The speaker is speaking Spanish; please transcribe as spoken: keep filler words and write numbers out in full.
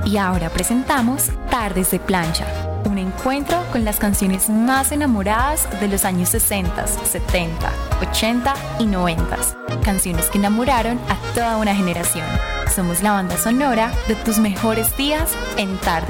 Y ahora presentamos Tardes de Plancha, un encuentro con las canciones más enamoradas de los años sesenta, setenta, ochenta y noventa. Canciones que enamoraron a toda una generación. Somos la banda sonora de tus mejores días en Tardes